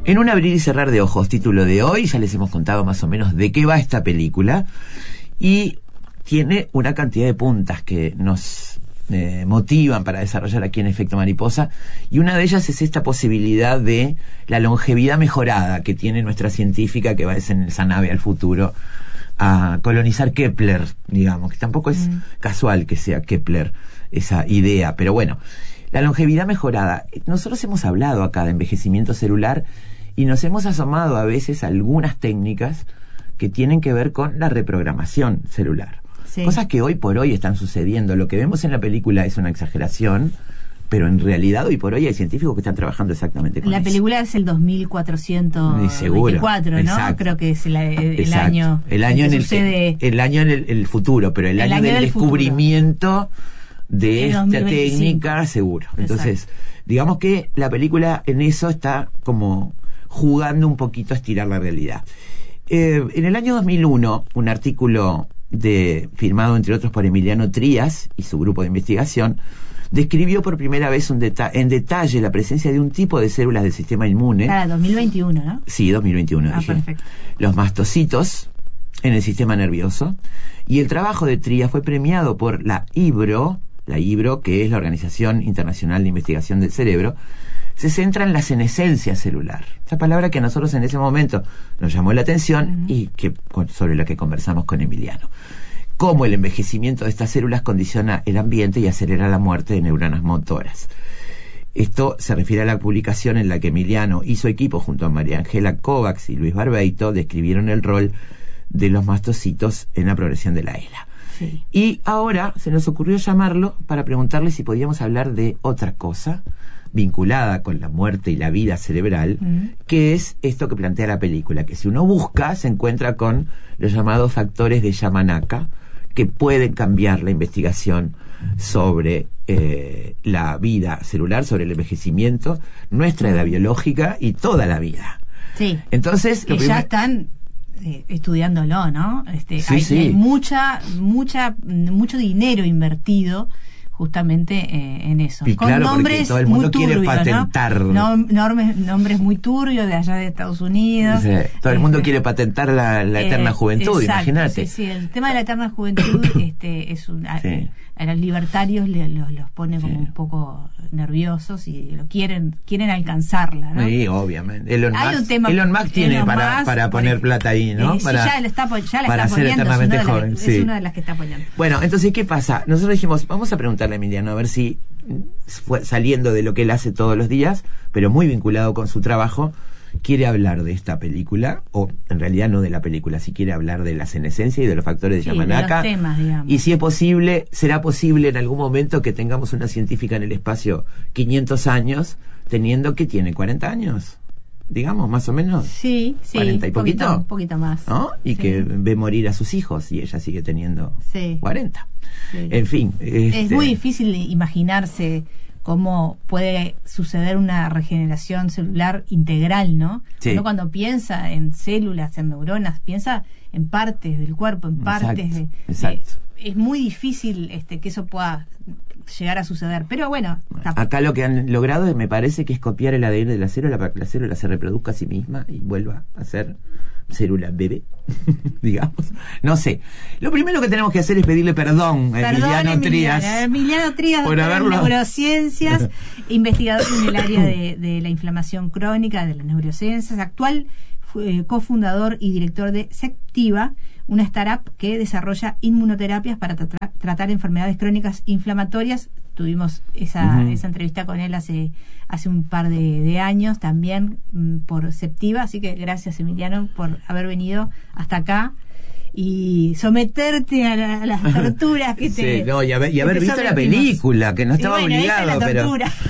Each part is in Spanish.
En un abrir y cerrar de ojos, título de hoy, ya les hemos contado más o menos de qué va esta película y tiene una cantidad de puntas que nos motivan para desarrollar aquí en Efecto Mariposa, y una de ellas es esta posibilidad de la longevidad mejorada que tiene nuestra científica que va en esa nave al futuro a colonizar Kepler, digamos, que tampoco es casual que sea Kepler esa idea, pero bueno, la longevidad mejorada. Nosotros hemos hablado acá de envejecimiento celular y nos hemos asomado a veces a algunas técnicas que tienen que ver con la reprogramación celular. Sí. Cosas que hoy por hoy están sucediendo. Lo que vemos en la película es una exageración, pero en realidad hoy por hoy hay científicos que están trabajando exactamente con eso. La película es el 2424, ¿no? Exacto. Creo que es el año en el futuro, pero el año del descubrimiento de esta técnica, seguro. Entonces, exacto, digamos que la película en eso está como jugando un poquito a estirar la realidad. En el año 2001, un artículo firmado entre otros por Emiliano Trías y su grupo de investigación describió por primera vez en detalle la presencia de un tipo de células del sistema inmune. 2021, ¿no? Sí, 2021. Ah, perfecto. Los mastocitos en el sistema nervioso. Y el trabajo de Trías fue premiado por la IBRO, que es la Organización Internacional de Investigación del Cerebro. Se centra en la senescencia celular, esa palabra que a nosotros en ese momento nos llamó la atención y sobre la que conversamos con Emiliano. Cómo el envejecimiento de estas células condiciona el ambiente y acelera la muerte de neuronas motoras. Esto se refiere a la publicación en la que Emiliano y su equipo, junto a María Ángela Kovacs y Luis Barbeito, describieron el rol de los mastocitos en la progresión de la ELA. Sí. Y ahora se nos ocurrió llamarlo para preguntarle si podíamos hablar de otra cosa vinculada con la muerte y la vida cerebral, que es esto que plantea la película, que si uno busca se encuentra con los llamados factores de Yamanaka, que pueden cambiar la investigación sobre la vida celular, sobre el envejecimiento, nuestra edad biológica y toda la vida. Sí. Entonces, que ya están estudiándolo, ¿no? Hay mucho dinero invertido justamente en eso. Y con claro, nombres todo el mundo muy turbios, quiere patentar, nombres muy turbios de allá de Estados Unidos. Sí, todo el mundo quiere patentar la eterna juventud, exacto, imagínate. Sí, el tema de la eterna juventud es a los libertarios los pone como un poco nerviosos y lo quieren alcanzarla, ¿no? Sí, obviamente. Elon Musk tiene para poner plata ahí, ¿no? Ya la está ser poniendo, eternamente joven. Es una de las que está apoyando. Bueno, entonces, ¿qué pasa? Nosotros dijimos, vamos a preguntarle a Emiliano a ver si, saliendo de lo que él hace todos los días, pero muy vinculado con su trabajo, quiere hablar de esta película, o en realidad no de la película, si quiere hablar de la senescencia y de los factores de Yamanaka, de los temas, digamos. Y si es posible, será posible en algún momento que tengamos una científica en el espacio 500 años, teniendo que tiene 40 años, digamos, más o menos. Sí, 40 y poquito. Un poquito más. ¿No? Y que ve morir a sus hijos y ella sigue teniendo 40. Sí. En fin. Es muy difícil imaginarse cómo puede suceder una regeneración celular integral, ¿no? Sí. Uno cuando piensa en células, en neuronas, piensa en partes del cuerpo, en partes Exacto. Es muy difícil que eso pueda llegar a suceder, pero bueno. Acá lo que han logrado me parece que es copiar el ADN de la célula para que la célula se reproduzca a sí misma y vuelva a ser célula bebé, digamos. No sé. Lo primero que tenemos que hacer es pedirle perdón a Emiliano Trías. Emiliano Trías, por haberlo... neurociencias, investigador en el área de la inflamación crónica, de las neurociencias, actual cofundador y director de Sectiva, una startup que desarrolla inmunoterapias para tratar enfermedades crónicas inflamatorias. Tuvimos esa entrevista con él hace un par de años también por Sectiva, así que gracias, Emiliano, por haber venido hasta acá y someterte a las torturas que te... Sí, no, y haber visto la película, que no estaba obligado, pero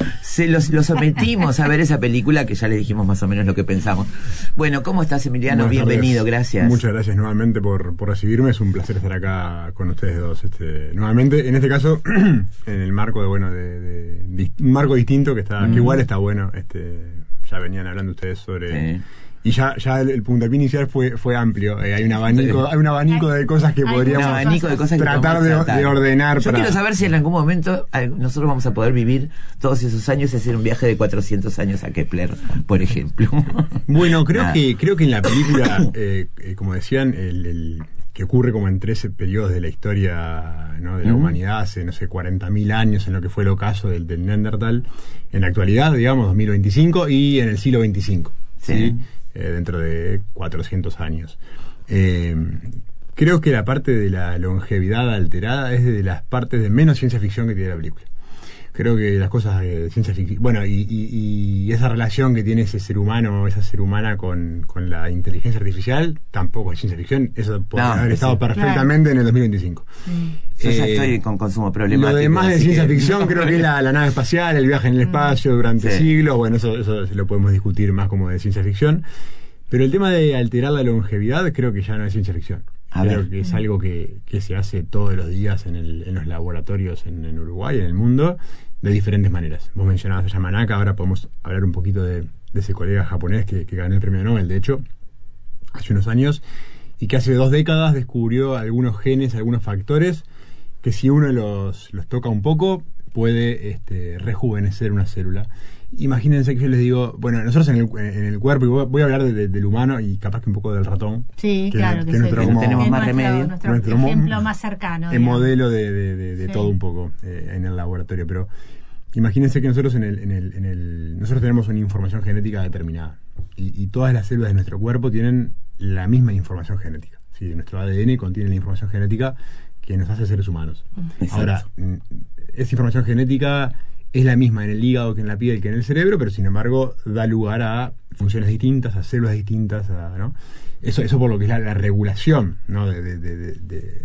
lo sometimos a ver esa película, que ya le dijimos más o menos lo que pensamos. Bueno, ¿cómo estás, Emiliano? Buenas Bienvenido, tardes. Gracias. Muchas gracias nuevamente por recibirme, es un placer estar acá con ustedes dos, nuevamente, en este caso, en el marco de un marco distinto que igual está bueno, ya venían hablando ustedes sobre Y ya el puntapié inicial fue amplio. Hay un abanico de cosas que podríamos tratar de ordenar. Yo quiero saber si en algún momento nosotros vamos a poder vivir todos esos años y hacer un viaje de 400 años a Kepler, por ejemplo. Bueno, creo que en la película, como decían, que ocurre como en 13 periodos de la historia, ¿no?, de la humanidad, hace, no sé, 40.000 años en lo que fue el ocaso del Neandertal, en la actualidad, digamos, 2025, y en el siglo 25, ¿sí? Dentro de 400 años. Creo que la parte de la longevidad alterada es de las partes de menos ciencia ficción que tiene la película. Creo que las cosas de ciencia ficción, bueno, y esa relación que tiene esa ser humana con la inteligencia artificial tampoco es ciencia ficción. Eso podría haber estado perfectamente en el 2025. Yo ya estoy con consumo problemático. Lo demás de ciencia ficción creo que es la nave espacial, el viaje en el espacio durante siglos. Bueno, eso lo podemos discutir más como de ciencia ficción. Pero el tema de alterar la longevidad creo que ya no es ciencia ficción. Creo que es algo que se hace todos los días en los laboratorios en Uruguay, en el mundo, de diferentes maneras. Vos mencionabas a Yamanaka, ahora podemos hablar un poquito de ese colega japonés que ganó el premio Nobel, de hecho, hace unos años, y que hace 2 décadas descubrió algunos genes, algunos factores, que si uno los toca un poco, puede rejuvenecer una célula. Imagínense que yo les digo, bueno, nosotros en el cuerpo, y voy a hablar del humano y capaz que un poco del ratón. Sí, claro, que no tenemos más remedio. Nuestro ejemplo más cercano. El modelo de todo un poco en el laboratorio. Pero imagínense que nosotros nosotros tenemos una información genética determinada. Y todas las células de nuestro cuerpo tienen la misma información genética. ¿Sí? Nuestro ADN contiene la información genética que nos hace seres humanos. Exacto. Ahora, esa información genética es la misma en el hígado que en la piel que en el cerebro, pero sin embargo da lugar a funciones distintas, a células distintas, ¿no? Eso por lo que es la regulación, ¿no?, de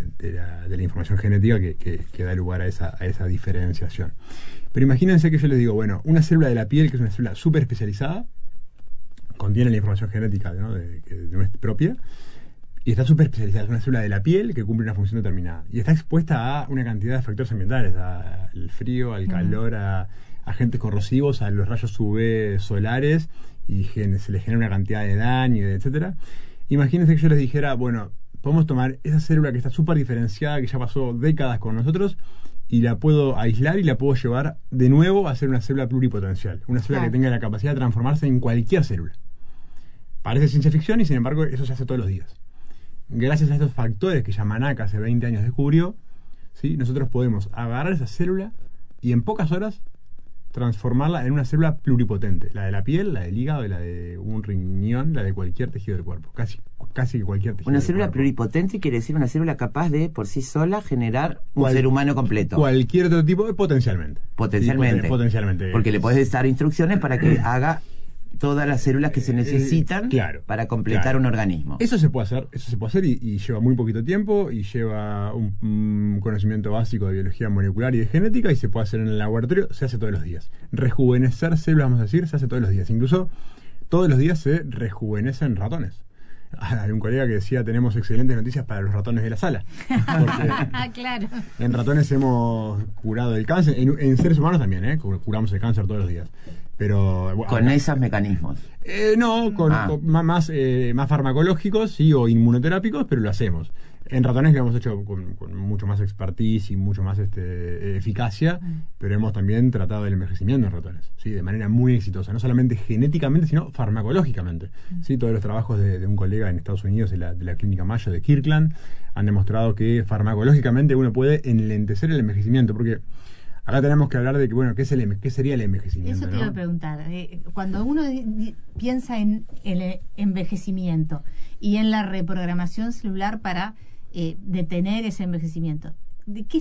la información genética que da lugar a esa diferenciación. Pero imagínense que yo les digo, bueno, una célula de la piel, que es una célula súper especializada, contiene la información genética, ¿no?, de nuestra propia, y está súper especializada. Es una célula de la piel que cumple una función determinada. Y está expuesta a una cantidad de factores ambientales, al frío, al calor, a agentes corrosivos, a los rayos UV solares, y se le genera una cantidad de daño, etcétera. Imagínense que yo les dijera, bueno, podemos tomar esa célula que está súper diferenciada, que ya pasó décadas con nosotros, y la puedo aislar y la puedo llevar de nuevo a ser una célula pluripotencial. Una célula que tenga la capacidad de transformarse en cualquier célula. Parece ciencia ficción y sin embargo eso se hace todos los días. Gracias a estos factores que Yamanaka hace 20 años descubrió, ¿sí?, nosotros podemos agarrar esa célula y en pocas horas transformarla en una célula pluripotente. La de la piel, la del hígado, la de un riñón, la de cualquier tejido del cuerpo. Casi cualquier tejido. Una célula pluripotente quiere decir una célula capaz de, por sí sola, generar un ser humano completo. Cualquier otro tipo, potencialmente. Potencialmente. Sí, potencialmente. Porque le podés dar instrucciones para que haga todas las células que se necesitan para completar un organismo. Eso se puede hacer y lleva muy poquito tiempo y lleva un conocimiento básico de biología molecular y de genética, y se puede hacer en el laboratorio, se hace todos los días. Rejuvenecer células, vamos a decir, se hace todos los días. Incluso todos los días se rejuvenecen ratones. Hay un colega que decía, tenemos excelentes noticias para los ratones de la sala. Claro. En ratones hemos curado el cáncer, en seres humanos también, curamos el cáncer todos los días. Pero con esos mecanismos. No, con más farmacológicos, sí, o inmunoterápicos, pero lo hacemos. En ratones lo hemos hecho con mucho más expertise y mucho más eficacia, pero hemos también tratado el envejecimiento en ratones, ¿sí?, de manera muy exitosa, no solamente genéticamente, sino farmacológicamente. ¿Sí? Todos los trabajos de un colega en Estados Unidos de la clínica Mayo de Kirkland han demostrado que farmacológicamente uno puede enlentecer el envejecimiento, porque acá tenemos que hablar de que, bueno, ¿qué sería el envejecimiento? Eso te iba a preguntar. Cuando uno piensa en el envejecimiento y en la reprogramación celular para detener ese envejecimiento, ¿de qué